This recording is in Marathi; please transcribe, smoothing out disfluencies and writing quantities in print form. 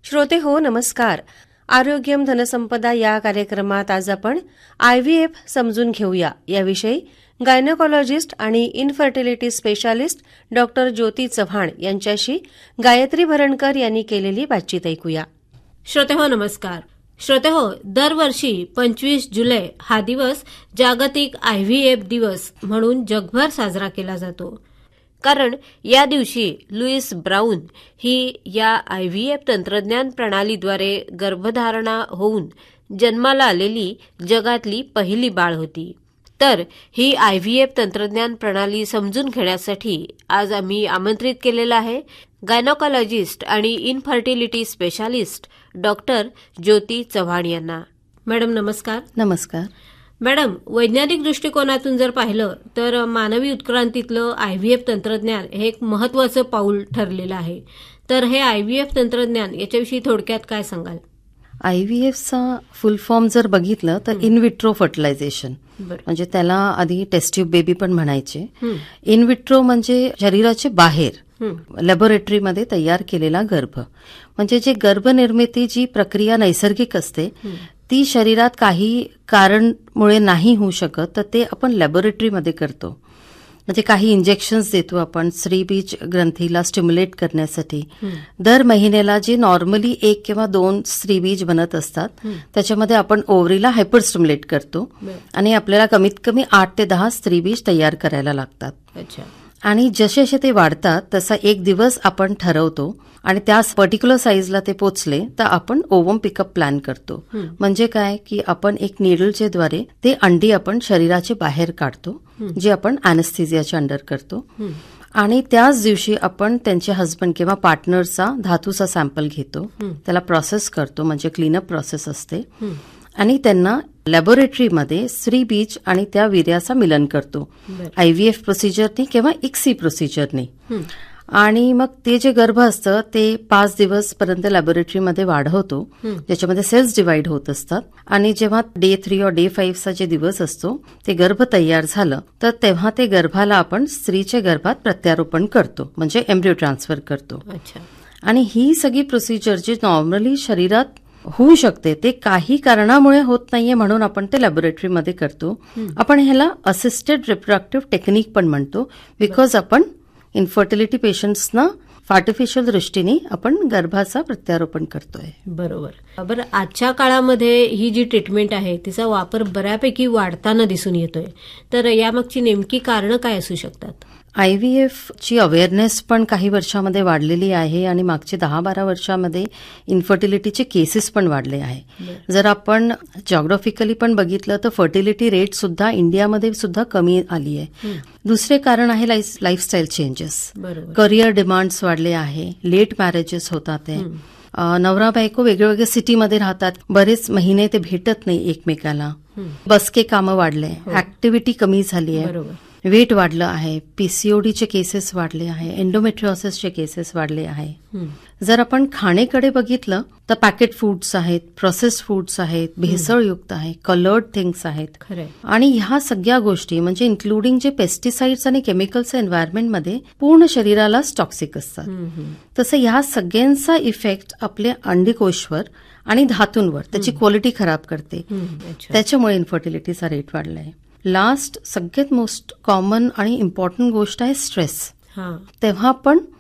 श्रोते हो, नमस्कार. आरोग्यम धनसंपदा या कार्यक्रमात आज आपण IVF समजून घेऊया याविषयी गायनेकॉलॉजिस्ट आणि इनफर्टिलिटी स्पेशालिस्ट डॉक्टर ज्योती चव्हाण यांच्याशी गायत्री भरणकर यांनी केलेली बातचीत ऐकूया. श्रोते हो, नमस्कार. श्रोते हो, दरवर्षी 25 जुलै हा दिवस जागतिक IVF दिवस म्हणून जगभर साजरा केला जातो. कारण या दिवशी लुईस ब्राऊन ही या IVF तंत्रज्ञान प्रणालीद्वारे गर्भधारणा होऊन जन्माला आलेली जगातली पहिली बाळ होती. तर ही IVF तंत्रज्ञान प्रणाली समजून घेण्यासाठी आज आम्ही आमंत्रित केलेलं आहे गायनेकॉलॉजिस्ट आणि इनफर्टिलिटी स्पेशालिस्ट डॉक्टर ज्योती चव्हाण यांना. मॅडम नमस्कार. नमस्कार मॅडम, वैज्ञानिक दृष्टिकोनातून जर पाहिलं तर मानवी उत्क्रांतीतलं IVF तंत्रज्ञान हे एक महत्वाचं पाऊल ठरलेलं आहे. तर हे IVF तंत्रज्ञान याच्याविषयी थोडक्यात काय सांगाल? IVFचा फुल फॉर्म जर बघितलं तर इन विट्रो फर्टिलायझेशन, म्हणजे त्याला आधी टेस्ट ट्यूब बेबी पण म्हणायचे. इन विट्रो म्हणजे शरीराच्या बाहेर लॅबोरेटरीमध्ये तयार केलेला गर्भ, म्हणजे जे गर्भनिर्मिती जी प्रक्रिया नैसर्गिक असते ती शरीरात काही कारणमुळे नाही होऊ शकत, तर ते आपण लॅबोरेटरीमध्ये करतो. म्हणजे काही इंजेक्शन्स देतो आपण स्त्रीबीज ग्रंथीला स्टिम्युलेट करण्यासाठी. दर महिन्याला जे नॉर्मली 1 किंवा 2 स्त्रीबीज बनत असतात त्याच्यामध्ये आपण ओव्हरीला हायपर स्टिम्युलेट करतो आणि आपल्याला कमीत कमी 8 ते 10 स्त्रीबीज तयार करायला लागतात. आणि जसे जसे ते वाढतात तसा एक दिवस आपण ठरवतो आणि त्या पर्टिक्युलर साईजला ते पोचले तर आपण ओवम पिकअप प्लॅन करतो. म्हणजे काय की आपण एक निडलच्या द्वारे ते अंडी आपण शरीराच्या बाहेर काढतो, जे आपण अॅनेस्थेसियाच्या अंडर करतो. आणि त्याच दिवशी आपण त्यांचे हस्बंड किंवा पार्टनरचा धातूचा सॅम्पल घेतो, त्याला प्रोसेस करतो, म्हणजे क्लीनअप प्रोसेस असते. आणि त्यांना लॅबोरेटरीमध्ये स्त्रीबीज आणि त्या वीर्याचा मिलन करतो IVF प्रोसिजरनी किंवा ICSI प्रोसिजरनी. आणि मग ते जे गर्भ असतं ते 5 दिवस पर्यंत लॅबोरेटरीमध्ये वाढवतो, ज्याच्यामध्ये सेल्स डिवाइड होत असतात. आणि जेव्हा डे 3 or डे 5चा जे दिवस असतो ते गर्भ तयार झालं तर तेव्हा ते गर्भाला आपण स्त्रीच्या गर्भात प्रत्यारोपण करतो, म्हणजे एम्ब्रियो ट्रान्सफर करतो. आणि ही सगळी प्रोसिजर जी नॉर्मली शरीरात होऊ शकते ते काही कारणामुळे होत नाहीये म्हणून आपण ते लॅबोरेटरीमध्ये करतो. आपण ह्याला असिस्टेड रिप्रोडक्टिव्ह टेक्निक पण म्हणतो, बिकॉज आपण इन्फर्टिलिटी पेशंट्सना आर्टिफिशियल दृष्टीने आपण गर्भाचा प्रत्यारोपण करतोय. बरोबर. आजच्या काळामध्ये ही जी ट्रीटमेंट आहे तिचा वापर बऱ्यापैकी वाढताना दिसून येतोय. तर यामागची नेमकी कारणं काय असू शकतात? IVF ची अवेअरनेस पण काही वर्षामध्ये वाढलेली आहे आणि मागचे 10-12 वर्षामध्ये इन्फर्टिलिटीचे केसेस पण वाढले आहे. जर आपण जॉग्राफिकली पण बघितलं तर फर्टिलिटी रेट सुद्धा इंडियामध्ये सुद्धा कमी आली आहे. दुसरे कारण आहे लाईफस्टाईल चेंजेस, करिअर डिमांड्स वाढले आहे, लेट मॅरेजेस होतात आहे. नवरा बायको वेगवेगळ्या सिटीमध्ये राहतात, बरेच महिने ते भेटत नाही एकमेकाला. बसके कामं वाढले, ऍक्टिव्हिटी कमी झाली आहे, वेट वाढलं आहे, PCODचे केसेस वाढले आहे, एंडोमेट्रिओसिसचे केसेस वाढले आहे. जर आपण खाणेकडे बघितलं तर पॅकेट फूड्स आहेत, प्रोसेस्ड फूड्स आहेत, भेसळयुक्त आहे, कलर्ड थिंग्स आहेत. आणि ह्या सगळ्या गोष्टी म्हणजे इन्क्लुडिंग जे पेस्टिसाइड्स आणि केमिकल्स एन्व्हायरमेंटमध्ये पूर्ण शरीरालाच टॉक्सिक असतात. तसं ह्या सगळ्यांचा इफेक्ट आपल्या अंडकोशवर आणि धातूंवर त्याची क्वालिटी खराब करते. त्याच्यामुळे इन्फर्टिलिटीचा रेट वाढलाय. लास्ट सगळ्यात मोस्ट कॉमन आणि इम्पॉर्टंट गोष्ट आहे स्ट्रेस. तेव्हा पण